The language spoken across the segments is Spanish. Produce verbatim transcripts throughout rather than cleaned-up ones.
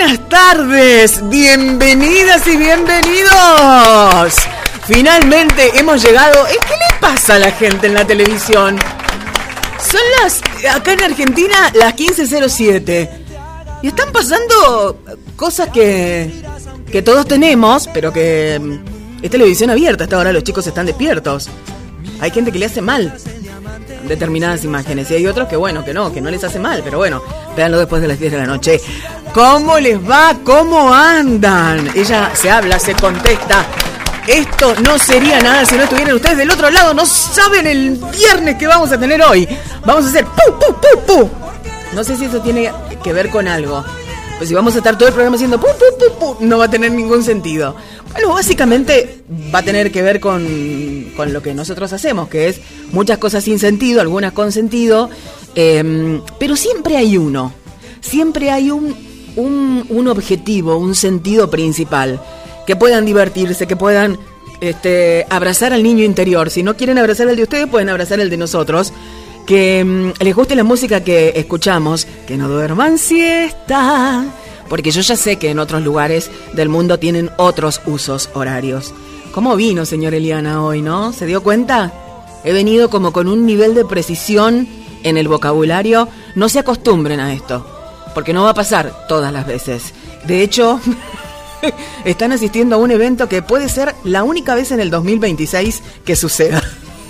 Buenas tardes, bienvenidas y bienvenidos. Finalmente hemos llegado. ¿Qué le pasa a la gente en la televisión? Son las, acá en Argentina, las quince cero siete. Y están pasando cosas que, que todos tenemos, pero que es televisión abierta. Hasta ahora los chicos están despiertos. Hay gente que le hace mal determinadas imágenes y hay otros que bueno, que no, que no les hace mal, pero bueno, véanlo después de las diez de la noche. ¿Cómo les va? ¿Cómo andan? Ella se habla, se contesta. Esto no sería nada si no estuvieran ustedes del otro lado. No saben el viernes que vamos a tener hoy. Vamos a hacer pu, pu, pu, pu. No sé si eso tiene que ver con algo. Pues si vamos a estar todo el programa haciendo pu, pu, pu, pu, no va a tener ningún sentido. Bueno, básicamente va a tener que ver con, con lo que nosotros hacemos, que es muchas cosas sin sentido, algunas con sentido, eh, pero siempre hay uno, siempre hay un, un, un objetivo, un sentido principal, que puedan divertirse, que puedan este, abrazar al niño interior. Si no quieren abrazar el de ustedes, pueden abrazar el de nosotros, que um, les guste la música que escuchamos, que no duerman siesta. Porque yo ya sé que en otros lugares del mundo tienen otros usos horarios. ¿Cómo vino, señor Eliana, hoy, no? ¿Se dio cuenta? He venido como con un nivel de precisión en el vocabulario. No se acostumbren a esto, porque no va a pasar todas las veces. De hecho, están asistiendo a un evento que puede ser la única vez en el dos mil veintiséis que suceda.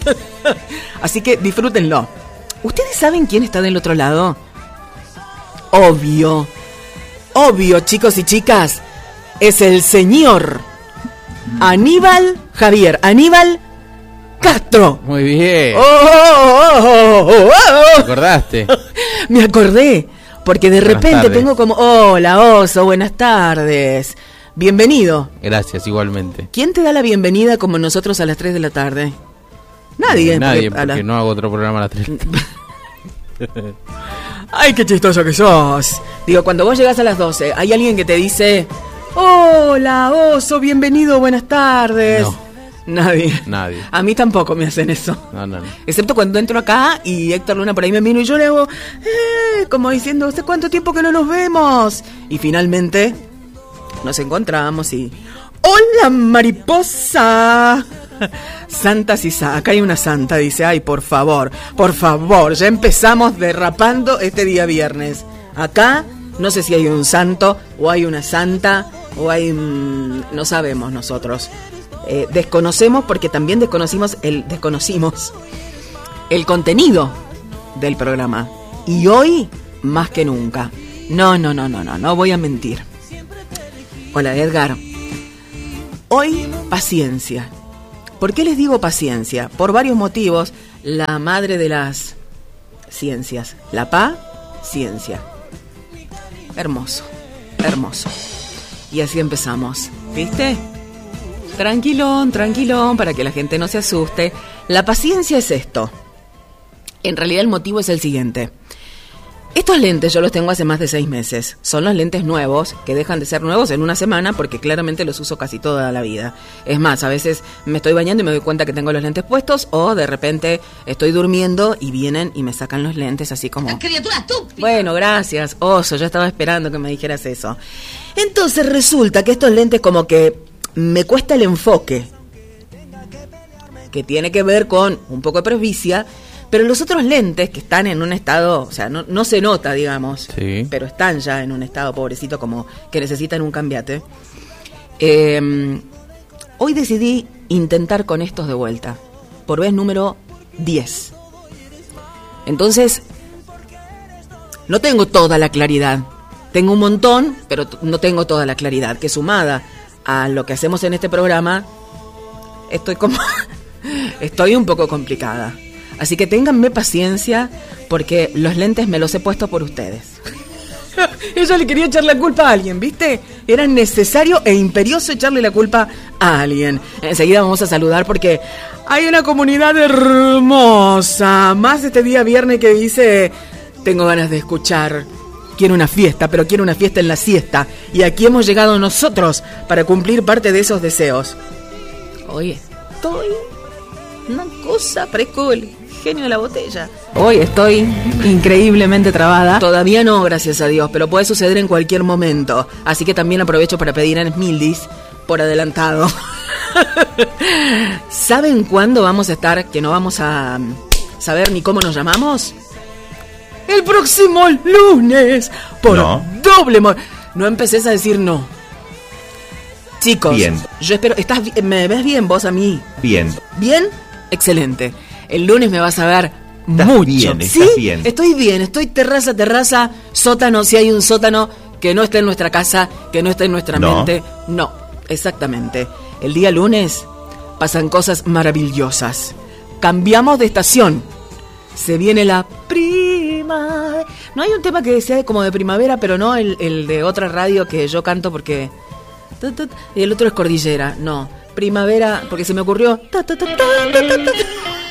Así que disfrútenlo. ¿Ustedes saben quién está del otro lado? Obvio. Obvio, chicos y chicas, es el señor Aníbal Javier, Aníbal Castro. Muy bien. Oh, oh, oh, oh, oh. ¿Te acordaste? Me acordé, porque de Buenas repente tardes. tengo como, hola oso, buenas tardes, bienvenido. Gracias, igualmente. ¿Quién te da la bienvenida como nosotros a las tres de la tarde? Nadie. Eh, nadie, porque, a porque la... no hago otro programa a las tres. Ay, qué chistoso que sos. Digo, cuando vos llegás a las doce, hay alguien que te dice, hola, oso, bienvenido, buenas tardes. No. Nadie. Nadie. A mí tampoco me hacen eso. No, no, no. Excepto cuando entro acá y Héctor Luna por ahí me miro y yo le hago, eh, como diciendo, ¿hace cuánto tiempo que no nos vemos? Y finalmente nos encontramos y, hola, mariposa. Santa Sisa, acá hay una santa, dice, ay, por favor, por favor, ya empezamos derrapando este día viernes. Acá, no sé si hay un santo, o hay una santa, o hay, mmm, no sabemos nosotros. Eh, desconocemos porque también desconocimos el, desconocimos el contenido del programa. Y hoy, más que nunca. No, no, no, no, no, no voy a mentir. Hola, Edgar. Hoy, paciencia. ¿Por qué les digo paciencia? Por varios motivos. La madre de las ciencias. La paciencia. Hermoso, hermoso. Y así empezamos. ¿Viste? Tranquilón, tranquilón, para que la gente no se asuste. La paciencia es esto. En realidad el motivo es el siguiente. Estos lentes yo los tengo hace más de seis meses. Son los lentes nuevos, que dejan de ser nuevos en una semana porque claramente los uso casi toda la vida. Es más, a veces me estoy bañando y me doy cuenta que tengo los lentes puestos, o de repente estoy durmiendo y vienen y me sacan los lentes así como... ¡Criatura estúpida! Bueno, gracias, oso, yo estaba esperando que me dijeras eso. Entonces resulta que estos lentes como que me cuesta el enfoque, que tiene que ver con un poco de presbicia. Pero los otros lentes que están en un estado, o sea, no, no se nota, digamos, Sí. pero están ya en un estado pobrecito como que necesitan un cambiate. Eh, hoy decidí intentar con estos de vuelta, por vez número diez. Entonces, no tengo toda la claridad. Tengo un montón, pero t- no tengo toda la claridad, que sumada a lo que hacemos en este programa, estoy como... estoy un poco complicada. Así que ténganme paciencia, porque los lentes me los he puesto por ustedes. Ella le quería echar la culpa a alguien, ¿viste? Era necesario e imperioso echarle la culpa a alguien. Enseguida vamos a saludar porque hay una comunidad hermosa. Más este día viernes que dice, tengo ganas de escuchar, quiero una fiesta, pero quiero una fiesta en la siesta. Y aquí hemos llegado nosotros para cumplir parte de esos deseos. Oye, estoy una cosa, parezco el genio de la botella. Hoy estoy increíblemente trabada. Todavía no, gracias a Dios, pero puede suceder en cualquier momento. Así que también aprovecho para pedir a Smildis por adelantado. ¿Saben cuándo vamos a estar? Que no vamos a saber ni cómo nos llamamos. El próximo lunes. Por No. doble mo- No empeces a decir no. Chicos, Bien. yo espero... ¿Estás, bi- ¿Me ves bien vos a mí? Bien. ¿Bien? Excelente. El lunes me vas a ver Estás mucho. bien, ¿Sí? estás bien. Estoy bien, estoy terraza, terraza, sótano, si hay un sótano que no esté en nuestra casa, que no esté en nuestra No. mente. No, exactamente. El día lunes pasan cosas maravillosas. Cambiamos de estación. Se viene la prima. No hay un tema que sea como de primavera, pero no el, el de otra radio que yo canto porque... tut, tut, y el otro es Cordillera. No, primavera, porque se me ocurrió... ta, ta, ta, ta, ta, ta, ta.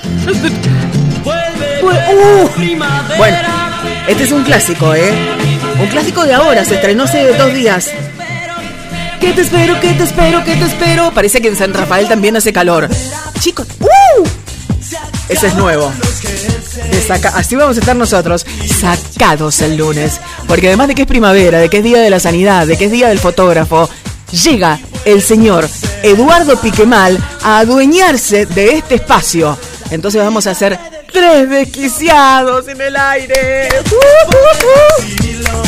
Uh, bueno, este es un clásico, ¿eh? Un clásico de ahora, se estrenó hace dos días. ¿Qué te espero, qué te espero, qué te espero? Parece que en San Rafael también hace calor. Chicos, ¡uh! Ese es nuevo. De saca- Así vamos a estar nosotros, sacados el lunes. Porque además de que es primavera, de que es día de la sanidad, de que es día del fotógrafo, llega el señor Eduardo Piquemal a adueñarse de este espacio. Entonces vamos a hacer tres desquiciados en el aire. ¡Uh, uh, uh!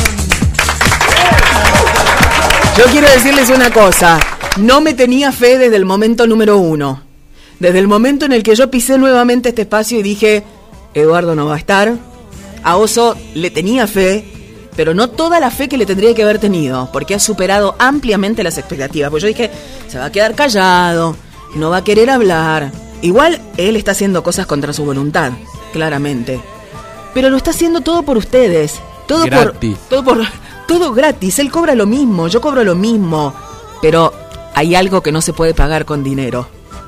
Yo quiero decirles una cosa. No me tenía fe desde el momento número uno. Desde el momento en el que yo pisé nuevamente este espacio y dije, Eduardo no va a estar. A Oso le tenía fe, pero no toda la fe que le tendría que haber tenido, porque ha superado ampliamente las expectativas. Pues yo dije, se va a quedar callado, no va a querer hablar. Igual él está haciendo cosas contra su voluntad, claramente. Pero lo está haciendo todo por ustedes. Todo Gratis. por... Todo por... Todo gratis. Él cobra lo mismo, yo cobro lo mismo. Pero hay algo que no se puede pagar con dinero.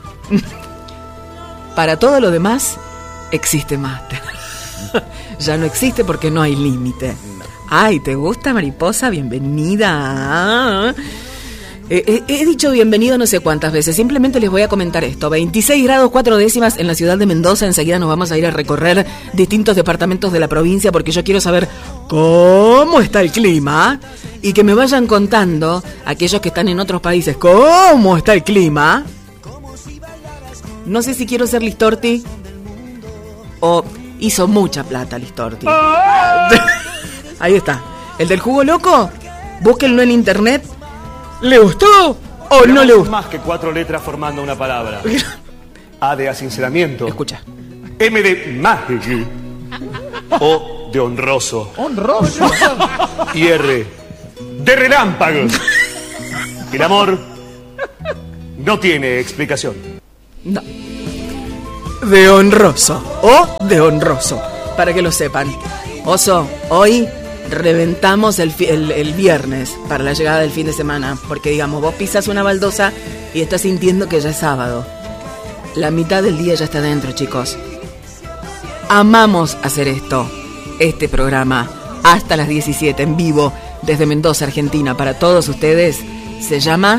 Para todo lo demás, existe Master. Ya no existe porque no hay límite. Ay, ¿te gusta, mariposa? Bienvenida. Eh, eh, he dicho bienvenido no sé cuántas veces. Simplemente les voy a comentar esto. veintiséis grados cuatro décimas en la ciudad de Mendoza. Enseguida nos vamos a ir a recorrer distintos departamentos de la provincia porque yo quiero saber cómo está el clima. Y que me vayan contando aquellos que están en otros países cómo está el clima. No sé si quiero ser Listorti o hizo mucha plata Listorti. Ahí está. El del jugo loco, búsquenlo en internet. ¿Le gustó o no le gustó? Más que cuatro letras formando una palabra. A de asinceramiento. Escucha. M de mágico. O de honroso. Honroso. Y R de relámpago. El amor no tiene explicación. No. De honroso. O de honroso. Para que lo sepan. Oso, hoy reventamos el, fi- el, el viernes para la llegada del fin de semana. Porque digamos, vos pisas una baldosa y estás sintiendo que ya es sábado. La mitad del día ya está dentro, chicos. Amamos hacer esto. Este programa hasta las diecisiete en vivo desde Mendoza, Argentina, para todos ustedes. Se llama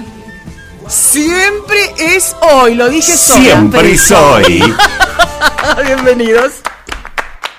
Siempre es hoy. Lo dije sola. Siempre soy. Bienvenidos.